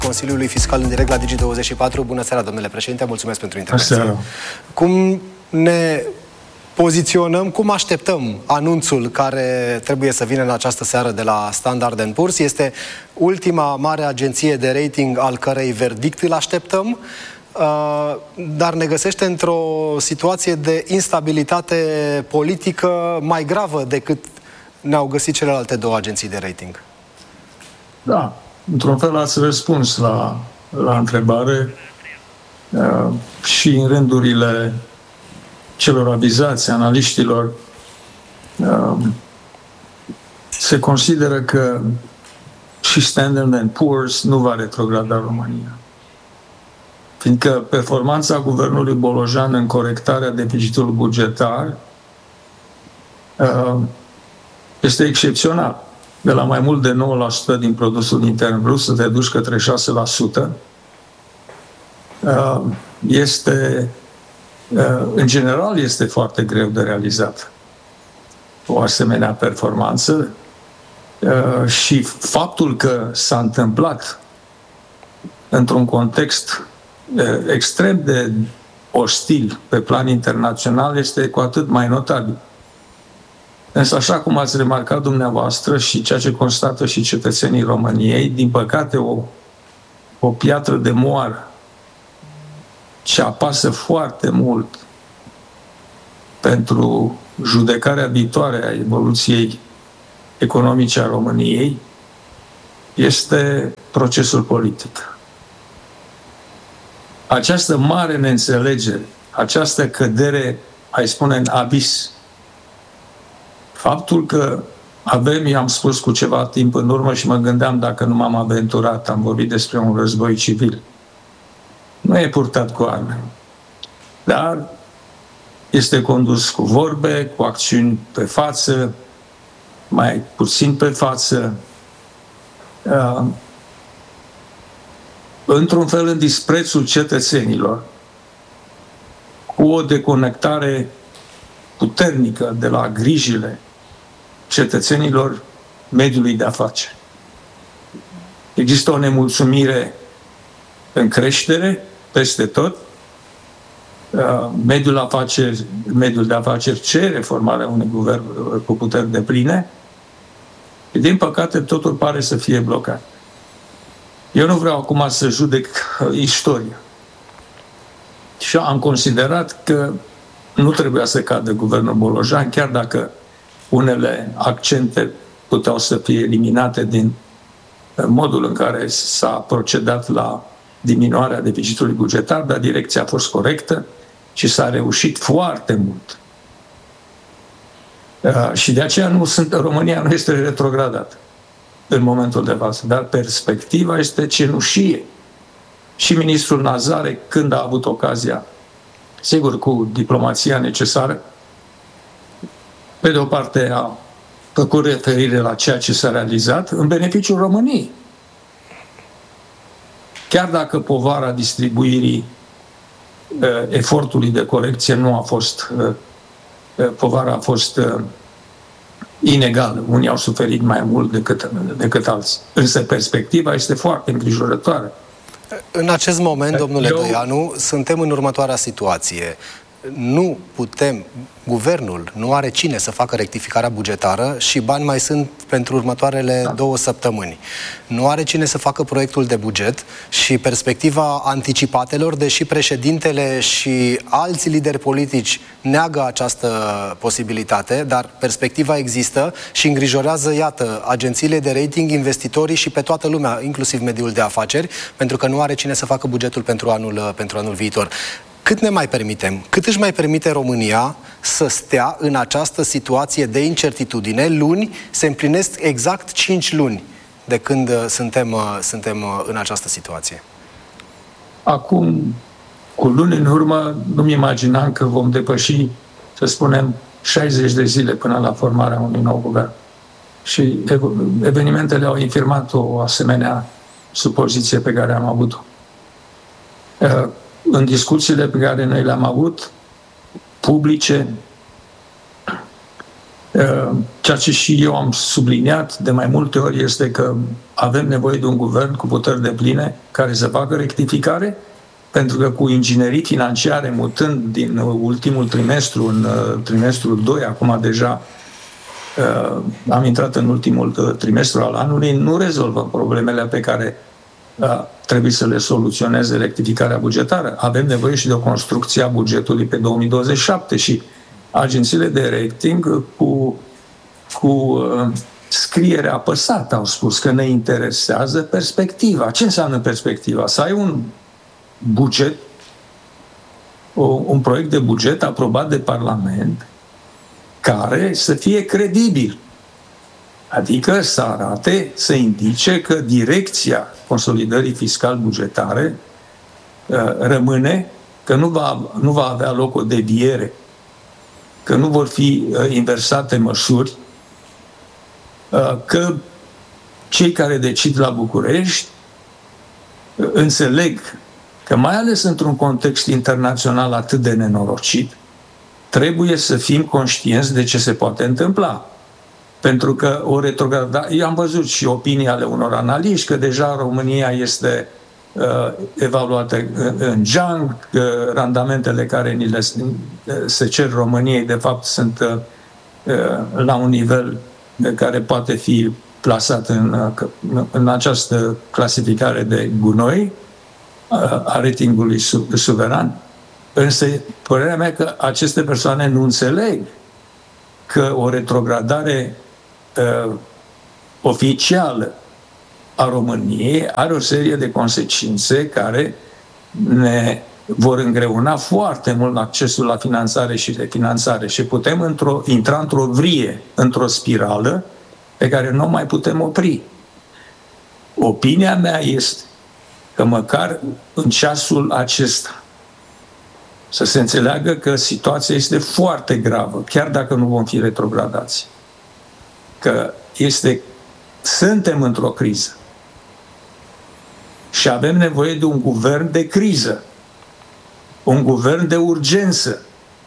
Consiliului Fiscal în direct la Digi24. Bună seara, domnule președinte, mulțumesc pentru intervenție. Cum ne poziționăm, cum așteptăm anunțul care trebuie să vină în această seară de la Standard & Poor's? Este ultima mare agenție de rating al cărei verdict îl așteptăm, dar ne găsește într-o situație de instabilitate politică mai gravă decât ne-au găsit celelalte două agenții de rating. Da, într-un fel ați răspuns la întrebare și în rândurile celor avizați, analiștilor, se consideră că și Standard & Poor's nu va retrograda România. Fiindcă performanța guvernului Bolojan în corectarea deficitului bugetar este excepțional. De la mai mult de 9% din produsul intern brut să te duci către 6%, în general este foarte greu de realizat o asemenea performanță și faptul că s-a întâmplat într-un context extrem de ostil pe plan internațional este cu atât mai notabil. Însă, așa cum ați remarcat dumneavoastră și ceea ce constată și cetățenii României, din păcate o piatră de moară ce apasă foarte mult pentru judecarea viitoare a evoluției economice a României este procesul politic. Această mare neînțelegere, această cădere, hai spune, în abis, faptul că i-am spus cu ceva timp în urmă și mă gândeam dacă nu m-am aventurat, am vorbit despre un război civil. Nu e purtat cu arme, dar este condus cu vorbe, cu acțiuni pe față, mai puțin pe față, într-un fel în disprețul cetățenilor, cu o deconectare puternică de la grijile cetățenilor mediului de afaceri. Există o nemulțumire în creștere peste tot. Mediul de afaceri cere formarea unui guvern cu puteri depline. Din păcate, totul pare să fie blocat. Eu nu vreau acum să judec istoria. Și am considerat că nu trebuia să cadă guvernul Bolojan, chiar dacă unele accente puteau să fie eliminate din modul în care s-a procedat la diminuarea deficitului bugetar, dar direcția a fost corectă și s-a reușit foarte mult. Și de aceea România nu este retrogradată în momentul de față, dar perspectiva este cenușie. Și ministrul Nazare, când a avut ocazia, sigur cu diplomația necesară, pe de o parte a făcut referire la ceea ce s-a realizat în beneficiul României. Chiar dacă povara distribuirii efortului de corecție nu a fost, povara a fost inegală. Unii au suferit mai mult decât alții. Însă perspectiva este foarte îngrijorătoare. În acest moment, domnule Dăianu, suntem în următoarea situație. Nu putem, guvernul nu are cine să facă rectificarea bugetară și bani mai sunt pentru următoarele 2 săptămâni. Nu are cine să facă proiectul de buget și perspectiva anticipatelor, deși președintele și alți lideri politici neagă această posibilitate, dar perspectiva există și îngrijorează, iată, agențiile de rating, investitorii și pe toată lumea, inclusiv mediul de afaceri, pentru că nu are cine să facă bugetul pentru anul viitor. Cât ne mai permitem? Cât își mai permite România să stea în această situație de incertitudine? Luni se împlinesc exact 5 luni de când suntem în această situație. Acum, cu luni în urmă, nu-mi imaginam că vom depăși, să spunem, 60 de zile până la formarea unui nou guvern. Și evenimentele au infirmat o asemenea supoziție pe care am avut-o. În discuțiile pe care noi le-am avut, publice, ceea ce și eu am subliniat de mai multe ori este că avem nevoie de un guvern cu puteri depline care să facă rectificare, pentru că cu inginerii financiare, mutând din ultimul trimestru în trimestrul 2, acum deja am intrat în ultimul trimestru al anului, nu rezolvăm problemele pe care trebuie să le soluționeze rectificarea bugetară. Avem nevoie și de o construcție a bugetului pe 2027 și agențiile de rating cu scriere apăsată au spus că ne interesează perspectiva. Ce înseamnă perspectiva? Să ai un buget, un proiect de buget aprobat de Parlament care să fie credibil. Adică să arate, să indice că direcția consolidării fiscal-bugetare rămâne, că nu va avea loc o deviere, că nu vor fi inversate măsuri, că cei care decid la București înțeleg că, mai ales într-un context internațional atât de nenorocit, trebuie să fim conștienți de ce se poate întâmpla. Pentru că o retrogradare... Eu am văzut și opinii ale unor analiști că deja România este evaluată în junk, că randamentele care se cer României, de fapt, sunt la un nivel care poate fi plasat în această clasificare de gunoi a ratingului suveran. Însă, părerea mea că aceste persoane nu înțeleg că o retrogradare oficială a României are o serie de consecințe care ne vor îngreuna foarte mult accesul la finanțare și refinanțare și putem intra într-o vrie, într-o spirală pe care nu mai putem opri. Opinia mea este că măcar în ceasul acesta să se înțeleagă că situația este foarte gravă, chiar dacă nu vom fi retrogradați. Că suntem într-o criză și avem nevoie de un guvern de criză, un guvern de urgență.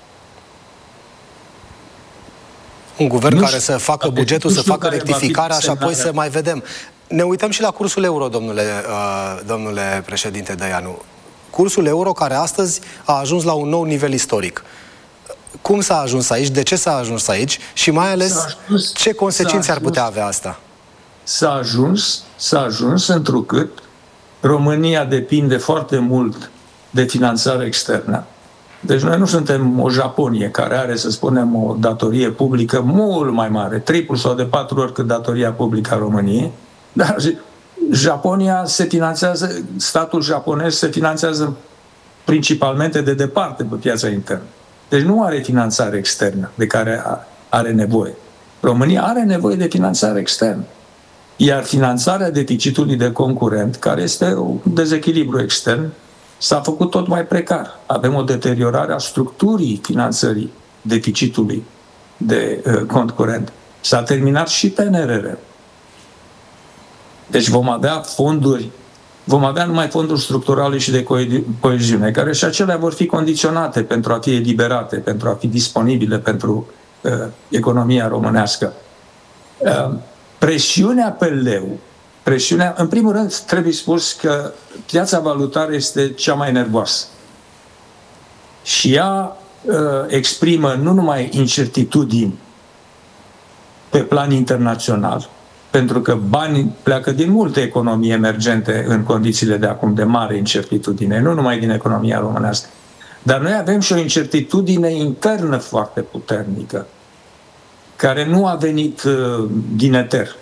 Un guvern care să facă bugetul, să facă rectificarea și apoi să mai vedem. Ne uităm și la cursul euro, domnule președinte Dăianu. Cursul euro care astăzi a ajuns la un nou nivel istoric. Cum s-a ajuns aici? De ce s-a ajuns aici? Și mai ales, ce consecințe ar putea avea asta? S-a ajuns întrucât România depinde foarte mult de finanțare externă. Deci noi nu suntem o Japonie care are, să spunem, o datorie publică mult mai mare, triplu sau de 4 ori cât datoria publică a României, dar Japonia se finanțează, statul japonez se finanțează principalmente de departe pe piața internă. Deci nu are finanțare externă de care are nevoie. România are nevoie de finanțare externă. Iar finanțarea deficitului de concurent, care este un dezechilibru extern, s-a făcut tot mai precar. Avem o deteriorare a structurii finanțării deficitului de cont curent. S-a terminat și PNRR. Deci vom avea numai fonduri structurale și de coeziune, care și acelea vor fi condiționate pentru a fi eliberate, pentru a fi disponibile pentru economia românească. Presiunea pe leu, în primul rând trebuie spus că piața valutară este cea mai nervoasă. Și ea exprimă nu numai incertitudini pe plan internațional, pentru că banii pleacă din multe economii emergente în condițiile de acum de mare incertitudine, nu numai din economia românească. Dar noi avem și o incertitudine internă foarte puternică, care nu a venit din eter.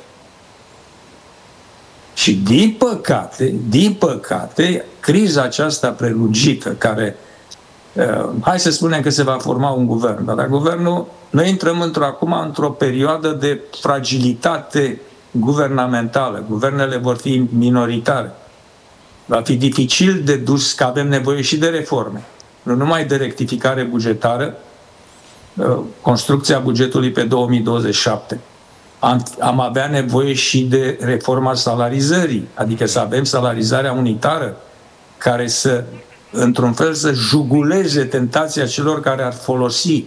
Și din păcate, criza aceasta prelungită, care, hai să spunem că se va forma un guvern, dar guvernul, noi intrăm acum într-o perioadă de fragilitate guvernamentală. Guvernele vor fi minoritare. Va fi dificil de dus, că avem nevoie și de reforme. Nu numai de rectificare bugetară, construcția bugetului pe 2027. Am avea nevoie și de reforma salarizării, adică să avem salarizarea unitară care să, într-un fel, să juguleze tentația celor care ar folosi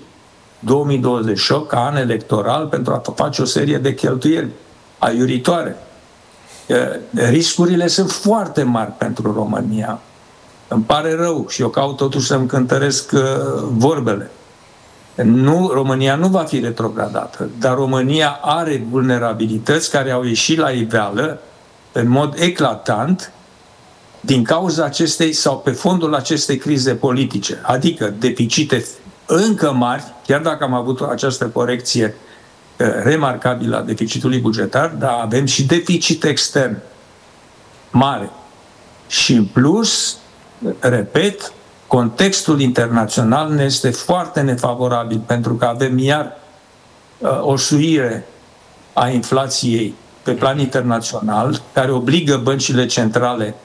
2028 ca an electoral pentru a face o serie de cheltuieli aiuritoare. riscurile sunt foarte mari pentru România. Îmi pare rău și eu caut totuși să-mi cântăresc vorbele. Nu, România nu va fi retrogradată, dar România are vulnerabilități care au ieșit la iveală în mod eclatant din cauza acestei sau pe fondul acestei crize politice, adică deficite încă mari, chiar dacă am avut această corecție remarcabilă a deficitului bugetar, dar avem și deficit extern mare. Și în plus, repet, contextul internațional ne este foarte nefavorabil, pentru că avem iar o suire a inflației pe plan internațional, care obligă băncile centrale,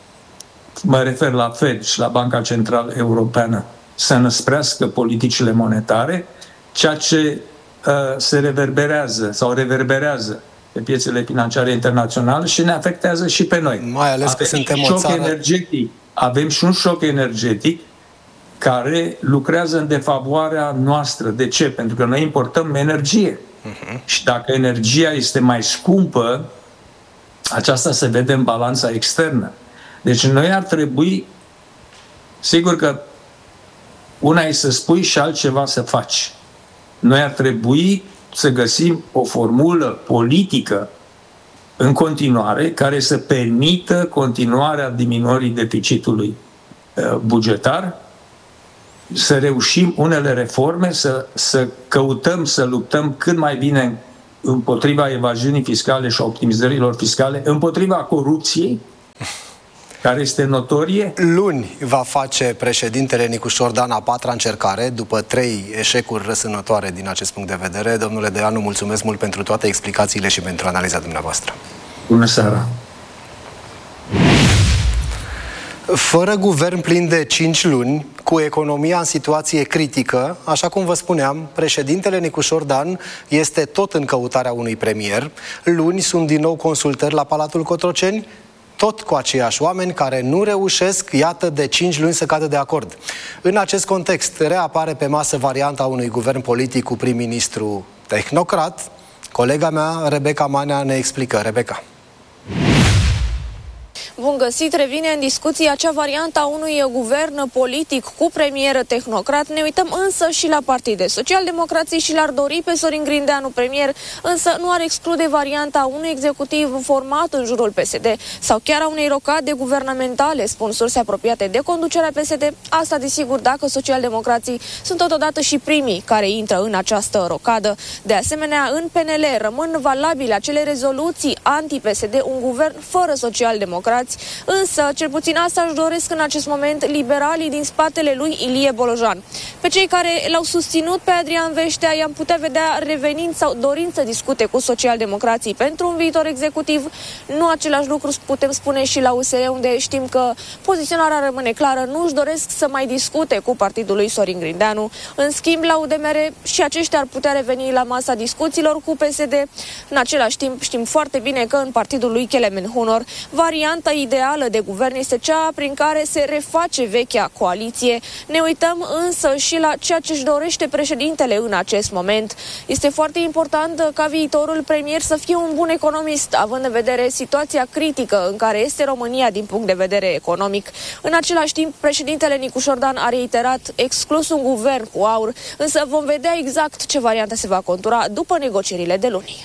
mă refer la Fed și la Banca Centrală Europeană, să năsprească politicile monetare, ceea ce se reverberează pe piețele financiare internaționale și ne afectează și pe noi. Mai ales că suntem o țară... Avem și un șoc energetic care lucrează în defavoarea noastră. De ce? Pentru că noi importăm energie. Și dacă energia este mai scumpă, aceasta se vede în balanța externă. Deci noi ar trebui, sigur că una e să spui și altceva să faci. Noi ar trebui să găsim o formulă politică în continuare care să permită continuarea diminuării deficitului bugetar, să reușim unele reforme, să căutăm, să luptăm cât mai bine împotriva evaziunii fiscale și a optimizărilor fiscale, împotriva corupției, care este notorie. Luni va face președintele Nicușor Dan a 4-a încercare, după 3 eșecuri răsunătoare din acest punct de vedere. Domnule Dăianu, mulțumesc mult pentru toate explicațiile și pentru analiza dumneavoastră. Bună seara! Fără guvern plin de 5 luni, cu economia în situație critică, așa cum vă spuneam, președintele Nicușor Dan este tot în căutarea unui premier. Luni sunt din nou consultări la Palatul Cotroceni, tot cu aceiași oameni care nu reușesc, iată, de 5 luni să cadă de acord. În acest context, reapare pe masă varianta unui guvern politic cu prim-ministru tehnocrat. Colega mea, Rebecca Manea, ne explică. Rebecca. Bun găsit, revine în discuție acea variantă a unui guvern politic cu premier tehnocrat. Ne uităm însă și la partide. Socialdemocrații și l-ar dori pe Sorin Grindeanu premier, însă nu ar exclude varianta unui executiv format în jurul PSD sau chiar a unei rocade guvernamentale, spun surse apropiate de conducerea PSD. Asta, desigur, dacă socialdemocrații sunt totodată și primii care intră în această rocadă. De asemenea, în PNL rămân valabile acele rezoluții anti-PSD, un guvern fără socialdemocrați. Însă, cel puțin asta își doresc în acest moment liberalii din spatele lui Ilie Bolojan. Pe cei care l-au susținut pe Adrian Veștea i-am putea vedea revenind sau dorind să discute cu socialdemocrații pentru un viitor executiv. Nu același lucru putem spune și la USR, unde știm că poziționarea rămâne clară. Nu își doresc să mai discute cu partidul lui Sorin Grindeanu. În schimb, la UDMR și aceștia ar putea reveni la masa discuțiilor cu PSD. În același timp, știm foarte bine că în partidul lui Kelemen Hunor, varianta ideală de guvern este cea prin care se reface vechea coaliție. Ne uităm însă și la ceea ce își dorește președintele în acest moment. Este foarte important ca viitorul premier să fie un bun economist, având în vedere situația critică în care este România din punct de vedere economic. În același timp, președintele Nicușor Dan a reiterat exclus un guvern cu aur, însă vom vedea exact ce variantă se va contura după negocierile de luni.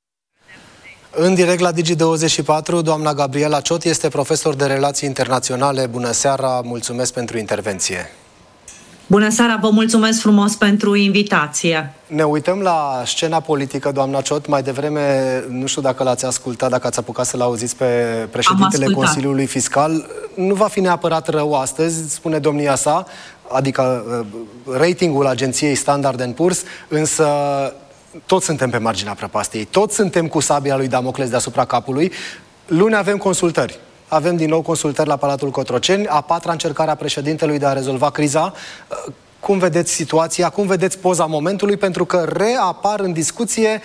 În direct la Digi24, doamna Gabriela Ciot este profesor de relații internaționale. Bună seara, mulțumesc pentru intervenție. Bună seara, vă mulțumesc frumos pentru invitație. Ne uităm la scena politică, doamna Ciot. Mai devreme, nu știu dacă l-ați ascultat, dacă ați apucat să-l auziți pe președintele Consiliului Fiscal. Nu va fi neapărat rău astăzi, spune domnia sa, adică ratingul agenției Standard & Poor's, însă toți suntem pe marginea prăpastiei, toți suntem cu sabia lui Damocles deasupra capului. Luni avem consultări. Avem din nou consultări la Palatul Cotroceni, a 4-a încercare a președintelui de a rezolva criza. Cum vedeți situația? Cum vedeți poza momentului? Pentru că reapar în discuție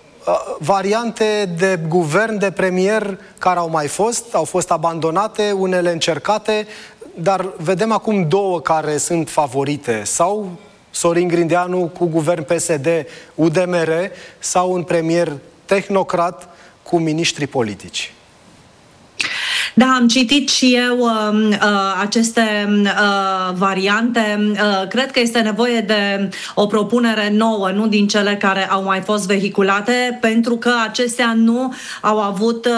variante de guvern, de premier care au fost abandonate, unele încercate, dar vedem acum două care sunt favorite. Sau Sorin Grindeanu cu guvern PSD, UDMR, sau un premier tehnocrat cu miniștri politici. Da, am citit și eu aceste variante. Cred că este nevoie de o propunere nouă, nu din cele care au mai fost vehiculate, pentru că acestea nu au avut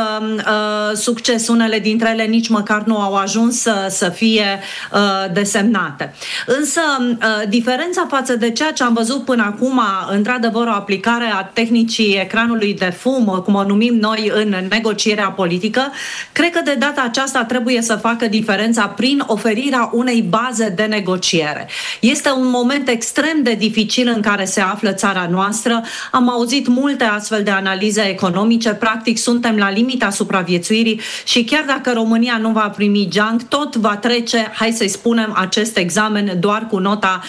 succes. Unele dintre ele nici măcar nu au ajuns să fie desemnate. Însă, diferența față de ceea ce am văzut până acum, într-adevăr, o aplicare a tehnicii ecranului de fum, cum o numim noi în negocierea politică, cred că de data aceasta trebuie să facă diferența prin oferirea unei baze de negociere. Este un moment extrem de dificil în care se află țara noastră. Am auzit multe astfel de analize economice. Practic, suntem la limita supraviețuirii și chiar dacă România nu va primi geanc, tot va trece, hai să-i spunem, acest examen doar cu nota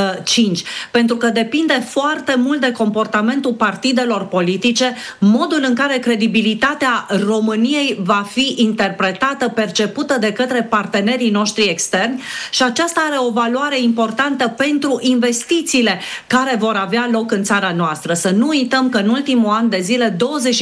5. Pentru că depinde foarte mult de comportamentul partidelor politice, modul în care credibilitatea României va fi interpretată, percepută de către partenerii noștri externi și aceasta are o valoare importantă pentru investițiile care vor avea loc în țara noastră. Să nu uităm că în ultimul an de zile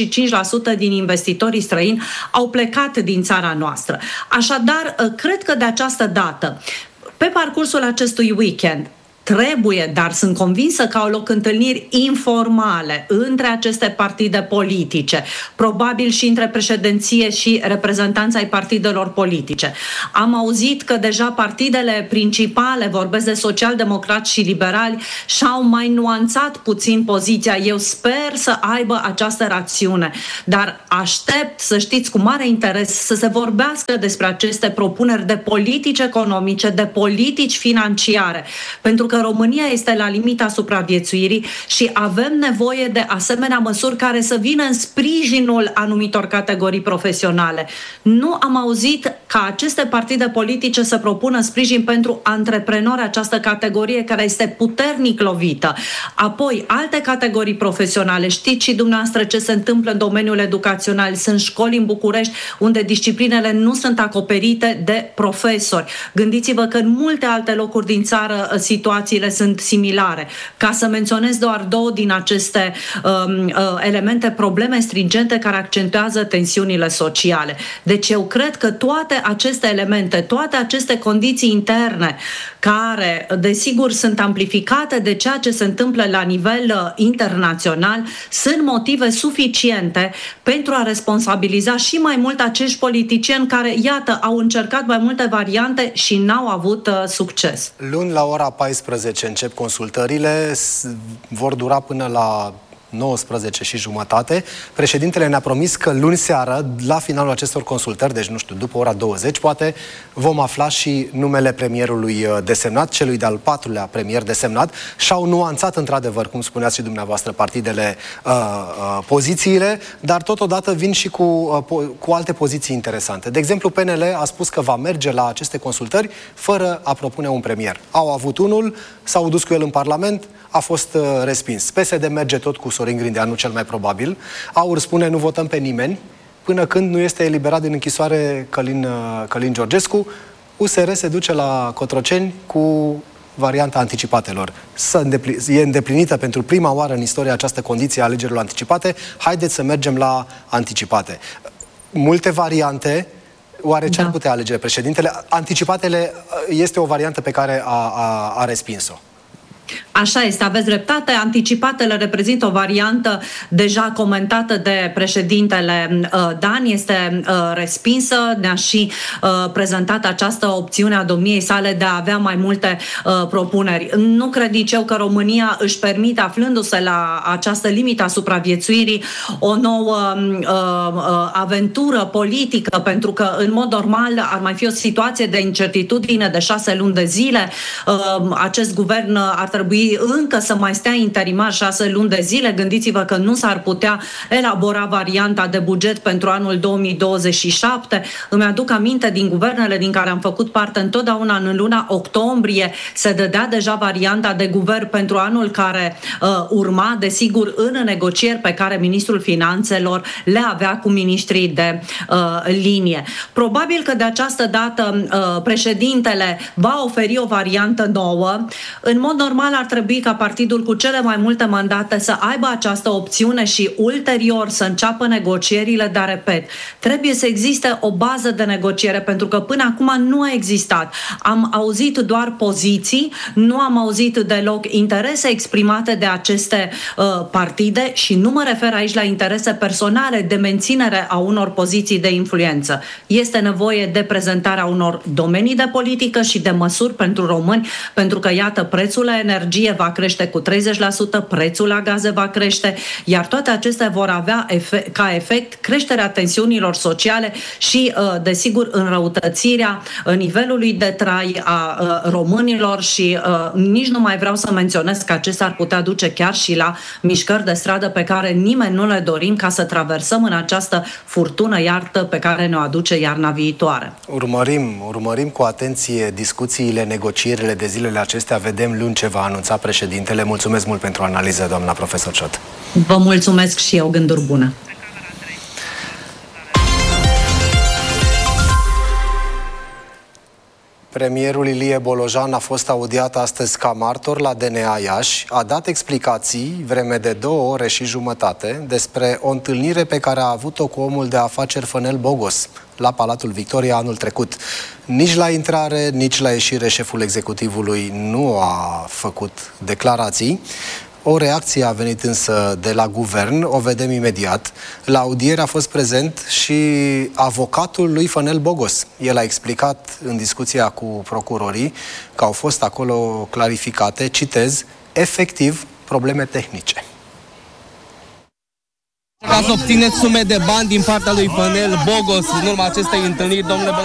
25% din investitorii străini au plecat din țara noastră. Așadar, cred că de această dată, pe parcursul acestui weekend, trebuie, dar sunt convinsă că au loc întâlniri informale între aceste partide politice, probabil și între președinție și reprezentanța ai partidelor politice. Am auzit că deja partidele principale, vorbesc de social-democrați și liberali, și-au mai nuanțat puțin poziția. Eu sper să aibă această rațiune, dar aștept, să știți, cu mare interes să se vorbească despre aceste propuneri de politici economice, de politici financiare, pentru că România este la limita supraviețuirii și avem nevoie de asemenea măsuri care să vină în sprijinul anumitor categorii profesionale. Nu am auzit ca aceste partide politice să propună sprijin pentru antreprenori, această categorie care este puternic lovită. Apoi, alte categorii profesionale. Știți și dumneavoastră ce se întâmplă în domeniul educațional. Sunt școli în București unde disciplinele nu sunt acoperite de profesori. Gândiți-vă că în multe alte locuri din țară situațiile sunt similare. Ca să menționez doar două din aceste elemente, probleme stringente care accentuează tensiunile sociale. Deci eu cred că toate aceste elemente, toate aceste condiții interne care, desigur, sunt amplificate de ceea ce se întâmplă la nivel internațional, sunt motive suficiente pentru a responsabiliza și mai mult acești politicieni care, iată, au încercat mai multe variante și n-au avut succes. Luni la ora 14 încep consultările, vor dura până la 19:30. Președintele ne-a promis că luni seară, la finalul acestor consultări, deci nu știu, după ora 20, poate vom afla și numele premierului desemnat, celui de-al patrulea premier desemnat. Și-au nuanțat, într-adevăr, cum spuneați și dumneavoastră, partidele pozițiile, dar totodată vin și cu alte poziții interesante. De exemplu, PNL a spus că va merge la aceste consultări fără a propune un premier. Au avut unul, s-au dus cu el în Parlament, a fost respins. PSD merge tot cu Sorin Grindeanu, cel mai probabil. AUR spune nu votăm pe nimeni, până când nu este eliberat din închisoare Călin Georgescu. USR se duce la Cotroceni cu varianta anticipatelor. E îndeplinită pentru prima oară în istorie această condiție a alegerilor anticipate. Haideți să mergem la anticipate. Multe variante. Oare ce ar putea alege președintele? Anticipatele este o variantă pe care a respins-o. Așa este, aveți dreptate. Anticipatele reprezintă o variantă deja comentată de președintele Dan, este respinsă, ne-a și prezentat această opțiune a domniei sale de a avea mai multe propuneri. Nu cred nici eu că România își permite, aflându-se la această limită a supraviețuirii, o nouă aventură politică, pentru că în mod normal ar mai fi o situație de incertitudine de 6 luni de zile. Acest guvern ar trebui încă să mai stea interimar 6 luni de zile. Gândiți-vă că nu s-ar putea elabora varianta de buget pentru anul 2027. Îmi aduc aminte din guvernele din care am făcut parte întotdeauna în luna octombrie se dădea deja varianta de guvern pentru anul care urma, desigur în negocieri pe care ministrul finanțelor le avea cu ministrii de linie. Probabil că de această dată președintele va oferi o variantă nouă. În mod normal normal ar trebui ca partidul cu cele mai multe mandate să aibă această opțiune și ulterior să înceapă negocierile, dar repet, trebuie să existe o bază de negociere, pentru că până acum nu a existat. Am auzit doar poziții, nu am auzit deloc interese exprimate de aceste partide și nu mă refer aici la interese personale de menținere a unor poziții de influență. Este nevoie de prezentarea unor domenii de politică și de măsuri pentru români, pentru că, iată, prețul la energie va crește cu 30%, prețul la gaze va crește, iar toate acestea vor avea ca efect creșterea tensiunilor sociale și, desigur, înrăutățirea nivelului de trai a românilor și nici nu mai vreau să menționez că acestea ar putea duce chiar și la mișcări de stradă pe care nimeni nu le dorim, ca să traversăm în această furtună iartă pe care ne-o aduce iarna viitoare. Urmărim cu atenție discuțiile, negocierile de zilele acestea. Vedem luni ce va anunța președintele. Mulțumesc mult pentru analiză, doamna profesor Ciot. Vă mulțumesc și eu, gânduri bune. Premierul Ilie Bolojan a fost audiat astăzi ca martor la DNA Iași. A dat explicații vreme de 2 ore și jumătate despre o întâlnire pe care a avut-o cu omul de afaceri Fănel Bogos la Palatul Victoria anul trecut. Nici la intrare, nici la ieșire șeful executivului nu a făcut declarații. O reacție a venit însă de la guvern, o vedem imediat. La audiere a fost prezent și avocatul lui Fănel Bogos. El a explicat în discuția cu procurorii că au fost acolo clarificate, citez, efectiv probleme tehnice. Ca să obțineți sume de bani din partea lui Fănel Bogos în urma acestei întâlniri, domnule